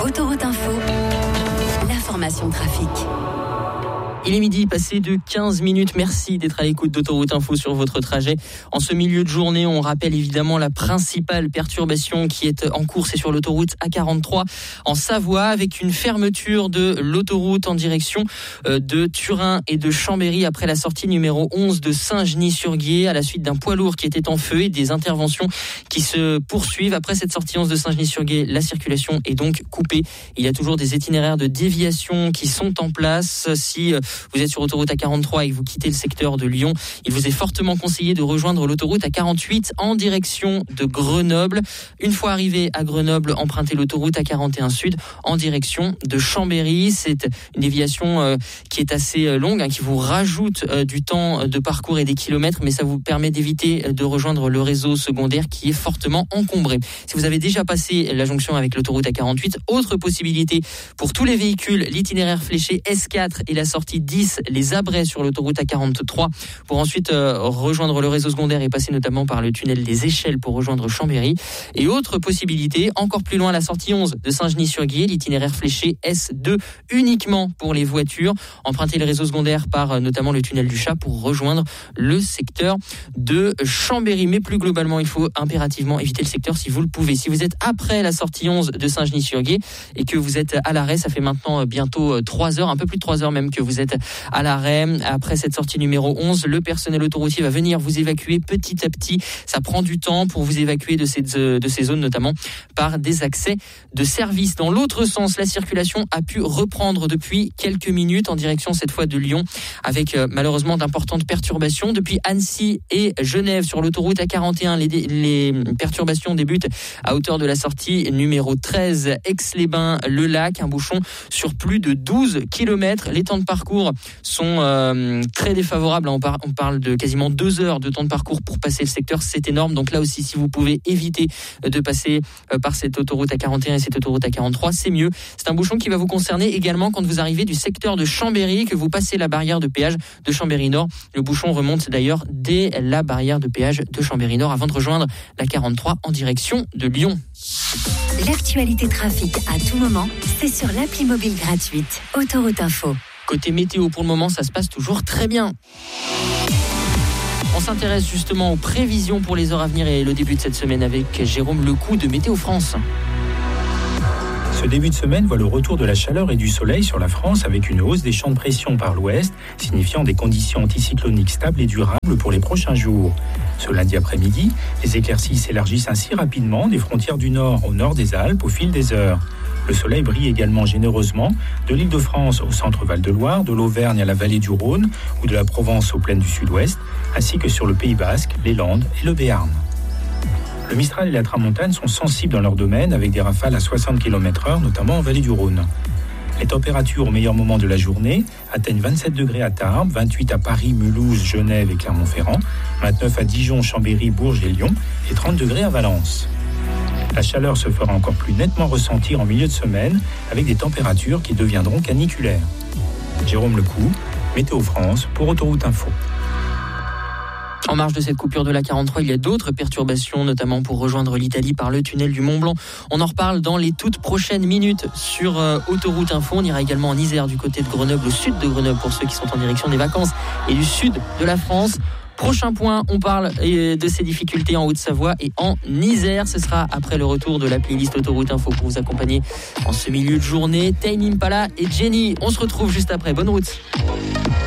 Autoroute Info, l'information trafic. Il est midi, passé de 15 minutes. Merci d'être à l'écoute d'Autoroute Info sur votre trajet. En ce milieu de journée, on rappelle évidemment la principale perturbation qui est en cours, c'est sur l'autoroute A43 en Savoie, avec une fermeture de l'autoroute en direction de Turin et de Chambéry après la sortie numéro 11 de Saint-Genis-sur-Guiers à la suite d'un poids lourd qui était en feu et des interventions qui se poursuivent. Après cette sortie 11 de Saint-Genis-sur-Guiers, la circulation est donc coupée. Il y a toujours des itinéraires de déviation qui sont en place. Si vous êtes sur l'autoroute A43 et que vous quittez le secteur de Lyon, il vous est fortement conseillé de rejoindre l'autoroute A48 en direction de Grenoble. Une fois arrivé à Grenoble, empruntez l'autoroute A41 Sud en direction de Chambéry. C'est une déviation qui est assez longue, qui vous rajoute du temps de parcours et des kilomètres, mais ça vous permet d'éviter de rejoindre le réseau secondaire qui est fortement encombré. Si vous avez déjà passé la jonction avec l'autoroute A48, autre possibilité pour tous les véhicules, l'itinéraire fléché S4 et la sortie 10, les abrets sur l'autoroute A43 pour ensuite rejoindre le réseau secondaire et passer notamment par le tunnel des Échelles pour rejoindre Chambéry. Et autre possibilité, encore plus loin, la sortie 11 de Saint-Genis-sur-Guiers, l'itinéraire fléché S2 uniquement pour les voitures. Empruntez le réseau secondaire par notamment le tunnel du Chat pour rejoindre le secteur de Chambéry. Mais plus globalement, il faut impérativement éviter le secteur si vous le pouvez. Si vous êtes après la sortie 11 de Saint-Genis-sur-Guiers et que vous êtes à l'arrêt, ça fait maintenant bientôt 3 heures, un peu plus de 3 heures même que vous êtes à l'arrêt. Après cette sortie numéro 11, le personnel autoroutier va venir vous évacuer petit à petit. Ça prend du temps pour vous évacuer de ces zones, notamment par des accès de service. Dans l'autre sens, la circulation a pu reprendre depuis quelques minutes en direction cette fois de Lyon, avec malheureusement d'importantes perturbations. Depuis Annecy et Genève sur l'autoroute A41, les perturbations débutent à hauteur de la sortie numéro 13, Aix-les-Bains-le Lac. Un bouchon sur plus de 12 km. Les temps de parcours sont très défavorables. On parle de quasiment 2 heures de temps de parcours pour passer le secteur. C'est énorme. Donc là aussi, si vous pouvez éviter de passer par cette autoroute A41 et cette autoroute A43, c'est mieux. C'est un bouchon qui va vous concerner également quand vous arrivez du secteur de Chambéry, que vous passez la barrière de péage de Chambéry-Nord. Le bouchon remonte d'ailleurs dès la barrière de péage de Chambéry-Nord avant de rejoindre la 43 en direction de Lyon. L'actualité trafic à tout moment, c'est sur l'appli mobile gratuite Autoroute Info. Côté météo, pour le moment, ça se passe toujours très bien. On s'intéresse justement aux prévisions pour les heures à venir et le début de cette semaine avec Jérôme Lecoux de Météo France. Ce début de semaine voit le retour de la chaleur et du soleil sur la France avec une hausse des champs de pression par l'ouest, signifiant des conditions anticycloniques stables et durables pour les prochains jours. Ce lundi après-midi, les éclaircies s'élargissent ainsi rapidement des frontières du nord au nord des Alpes au fil des heures. Le soleil brille également généreusement de l'Île-de-France au centre Val-de-Loire, de l'Auvergne à la vallée du Rhône ou de la Provence aux plaines du sud-ouest, ainsi que sur le Pays Basque, les Landes et le Béarn. Le Mistral et la Tramontane sont sensibles dans leur domaine avec des rafales à 60 km/h, notamment en vallée du Rhône. Les températures au meilleur moment de la journée atteignent 27 degrés à Tarbes, 28 à Paris, Mulhouse, Genève et Clermont-Ferrand, 29 à Dijon, Chambéry, Bourges et Lyon et 30 degrés à Valence. La chaleur se fera encore plus nettement ressentir en milieu de semaine avec des températures qui deviendront caniculaires. Jérôme Lecoux, Météo France pour Autoroute Info. En marge de cette coupure de la 43, il y a d'autres perturbations, notamment pour rejoindre l'Italie par le tunnel du Mont-Blanc. On en reparle dans les toutes prochaines minutes sur Autoroute Info. On ira également en Isère du côté de Grenoble, au sud de Grenoble pour ceux qui sont en direction des vacances et du sud de la France. Prochain point, on parle de ces difficultés en Haute-Savoie et en Isère. Ce sera après le retour de la playlist Autoroute Info pour vous accompagner en ce milieu de journée. Tame Impala et Jenny, on se retrouve juste après. Bonne route.